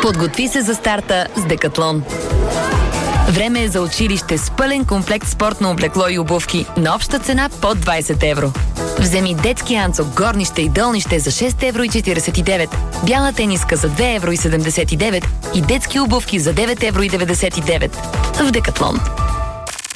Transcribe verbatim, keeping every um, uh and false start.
Подготви се за старта с Декатлон. Време е за училище с пълен комплект спортно облекло и обувки на обща цена под двайсет евро. Вземи детски анцук, горнище и долнище за шест евро и четирийсет и девет, бяла тениска за две евро и седемдесет и девет и детски обувки за девет евро и деветдесет и девет. В Декатлон.